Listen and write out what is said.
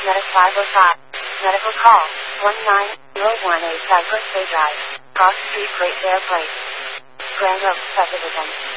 Medic 505. Medical call 19018 Cypress Bay Drive. Cross Street, Great Bear Place. Grand Oaks Subdivision.